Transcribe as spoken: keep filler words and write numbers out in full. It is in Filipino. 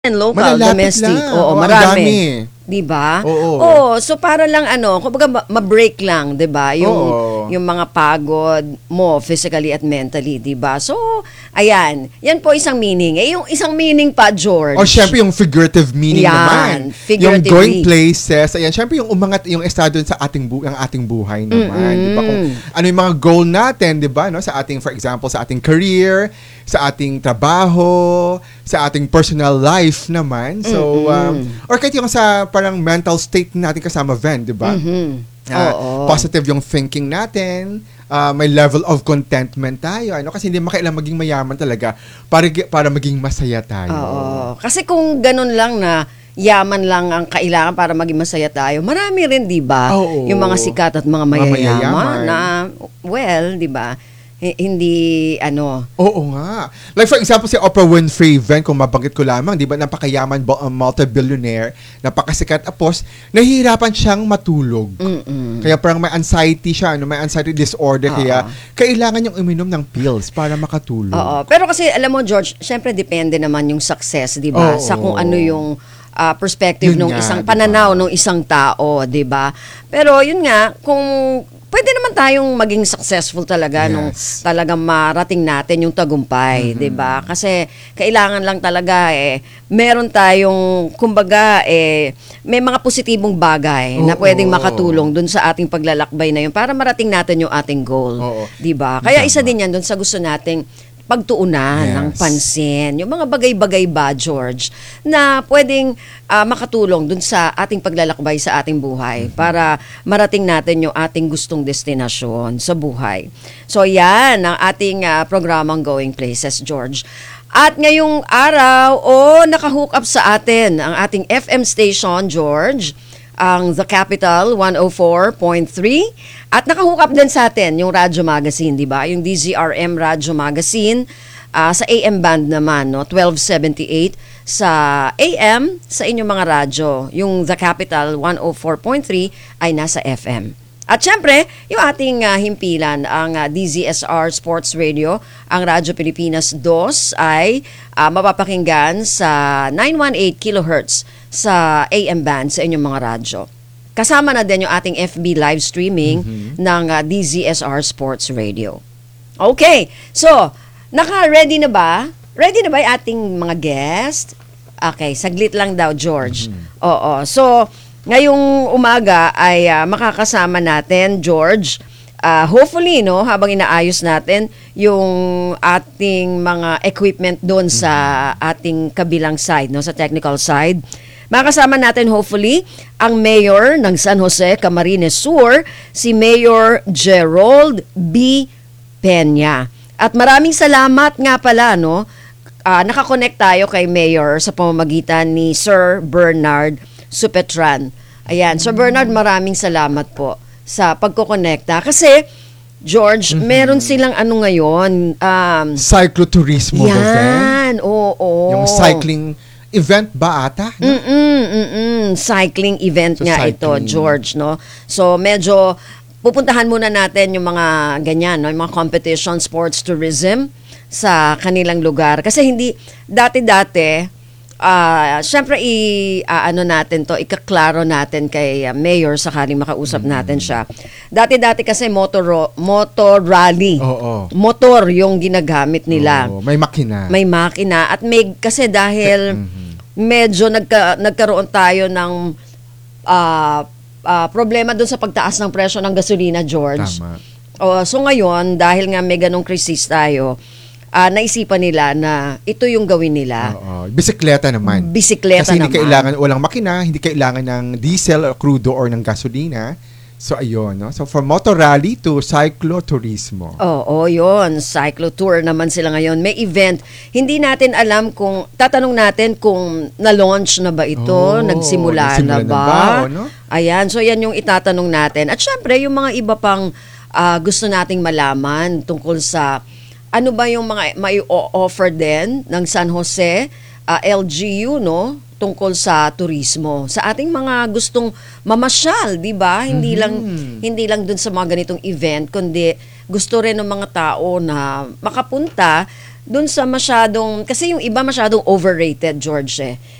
And local, Malalapit domestic. lang. Oo, Oo, ang marami. dami. 'Di ba? Oo. Oo, so para lang ano, kumbaga ma- ma-break lang, 'di ba? Yung Oo. yung mga pagod mo physically at mentally, 'di ba? So, ayan. Yan po isang meaning. Eh yung isang meaning pa, George. O syempre yung figurative meaning Yan, naman. figuratively. Yung going places, ayan, syempre yung umangat yung estado sa ating bu- ang ating buhay naman, 'di ba? Kung ano yung mga goal natin, 'di ba, no? Sa ating, for example, sa ating career, sa ating trabaho, sa ating personal life naman. So, um, or kahit yung sa parang mental state natin kasama Ven, di ba? Mm-hmm. Uh, Oo. Positive yung thinking natin, uh, may level of contentment tayo. Ano? Kasi hindi makailang maging mayaman talaga para, para maging masaya tayo. Oo. Kasi kung ganun lang na yaman lang ang kailangan para maging masaya tayo, marami rin, di ba? Oo. Yung mga sikat at mga Mga mayayaman mayayaman. na, well, di ba? H- hindi, ano, Oo nga. Like for example, si Oprah Winfrey, Ven, kung mabanggit ko lamang, di ba, napakayaman, bo- uh, multi-billionaire, napakasikat, tapos, nahihirapan siyang matulog. mm-mm. Kaya parang may anxiety siya, ano, may anxiety disorder, Oo. kaya kailangan yung uminom ng pills para makatulog. Oo. Pero kasi, alam mo, George, syempre depende naman yung success, di ba? Oo. Sa kung ano yung ah, perspective Yun ng nga, isang di ba? pananaw ng isang tao, di ba? Pero yun nga, kung pwede naman tayong maging successful talaga Yes. nung talagang marating natin yung tagumpay, 'di ba? Kasi kailangan lang talaga eh meron tayong kumbaga eh may mga positibong bagay na Oo. pwedeng makatulong dun sa ating paglalakbay na yun para marating natin yung ating goal, Oo. 'di ba? Kaya isa Tama. din 'yan dun sa gusto nating pagtuunan Yes. ng pansin. Yung mga bagay-bagay ba, George, na pwedeng ah, makatulong dun sa ating paglalakbay sa ating buhay para marating natin yung ating gustong destinasyon sa buhay. So yan ang ating ah, programang Going Places, George. At ngayong araw, oh, nakahook up sa atin ang ating F M station, George, ang The Capital one oh four point three at nakahook up din sa atin yung Radyo Magazine, di ba? Yung D Z R M Radyo Magazine ah, sa A M band naman, no? twelve seventy-eight sa A M sa inyong mga radyo. Yung The Capital one oh four point three ay nasa F M. At syempre, yung ating ah, himpilan, ang ah, D Z S R Sports Radio, ang Radyo Pilipinas two ay ah, mapapakinggan sa nine eighteen kilohertz sa A M band sa inyong mga radyo. Kasama na din yung ating F B live streaming ng ah, D Z S R Sports Radio. Okay, so, naka-ready na ba? Ready na ba yung ating mga guest? Okay, saglit lang daw, George. Oo, so, ngayong umaga ay ah, makakasama natin, George, ah, hopefully, no, habang inaayos natin yung ating mga equipment doon sa ating kabilang side, no, sa technical side. Makakasama natin hopefully ang Mayor ng San Jose, Camarines Sur, si Mayor Gerald B. Peña. At maraming salamat nga pala, no, ah, nakakonect tayo kay Mayor sa pamamagitan ni Sir Bernard Supetran. Ayan, Sir Bernard, maraming salamat po sa pagkokonekta. Kasi, George, meron silang ano ngayon. Um, Cyclotourismo ba, Ven? yan, oo. Yung cycling event ba ata? No? Mm-mm, mm-mm. Cycling event So, nga ito, cycling. George, no? So, medyo pupuntahan muna natin yung mga ganyan, no? Yung mga competition, sports tourism sa kanilang lugar. Kasi hindi, dati-dati, ah syempre, i, ah, ano natin to, ikaklaro natin kay ah, Mayor sakaling makausap natin siya. Dati-dati kasi motor, motor rally. Oo. Motor yung ginagamit nila. Oo, may makina. May makina at may kasi dahil medyo nagka, nagkaroon tayo ng ah, ah, problema doon sa pagtaas ng presyo ng gasolina, George. Tama. Oh, so ngayon dahil nga may ganong krisis tayo, ah, naisipan nila na ito yung gawin nila. Oo. Bisikleta naman. Bisikleta Kasi hindi naman. kailangan, walang makina, hindi kailangan ng diesel, or crudo, or ng gasolina. So, ayun, no? So, from motor rally to cyclotourismo. Oo, yun. Cyclotour naman sila ngayon. May event. Hindi natin alam kung, tatanong natin kung na-launch na ba ito, Oh, nagsimula, na nagsimula na ba? ba, o, no? Ayan, so yan yung itatanong natin. At syempre, yung mga iba pang ah, gusto nating malaman tungkol sa ano ba yung mga may offer din ng San Jose ah, L G U, no? Tungkol sa turismo. Sa ating mga gustong mamasyal, 'di ba? Hindi lang hindi lang dun sa mga ganitong event, kundi gusto rin ng mga tao na makapunta dun sa masyadong, kasi yung iba masyadong overrated, George eh.